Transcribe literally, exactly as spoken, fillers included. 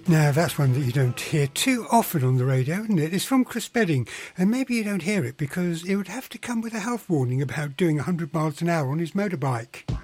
Now, that's one that you don't hear too often on the radio, isn't it? It's from Chris Spedding, and maybe you don't hear it because it would have to come with a health warning about doing one hundred miles an hour on his motorbike.